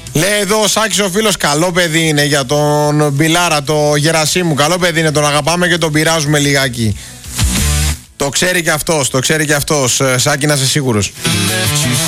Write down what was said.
Λέει εδώ ο Σάκης ο φίλος, καλό παιδί είναι για τον Μπιλάρα, το Γερασίμου. Καλό παιδί είναι, τον αγαπάμε και τον πειράζουμε λιγάκι. Το ξέρει και αυτός, Σάκη, να είσαι σίγουρος.